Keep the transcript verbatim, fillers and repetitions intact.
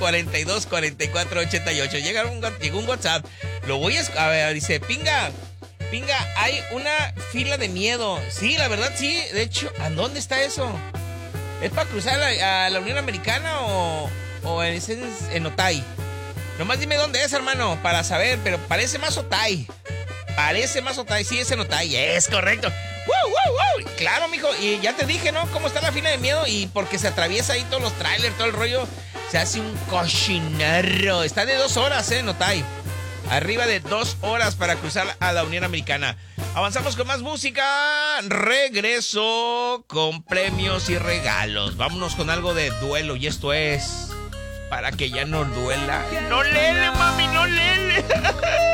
cuarenta y dos, cuarenta y cuatro, ochenta y ocho. Llega un, llegó un WhatsApp. Lo voy a... A ver, dice, Pinga, Pinga, hay una fila de miedo. Sí, la verdad, sí. De hecho, ¿a dónde está eso? ¿Es para cruzar a, a la Unión Americana o, o es en, en Otay? Nomás dime dónde es, hermano, para saber, pero parece más Otay. Parece más Otay, sí, es en Otay. Es correcto. ¡Wow, wow, wow! Claro, mijo, y ya te dije, ¿no? Cómo está la fila de miedo y porque se atraviesa ahí todos los trailers, todo el rollo, se hace un cochinero. Está de dos horas, ¿eh? Notay. Arriba de dos horas para cruzar a la Unión Americana. Avanzamos con más música. Regreso con premios y regalos. Vámonos con algo de duelo y esto es... Para que ya no duela. ¡No lele, mami, no lele!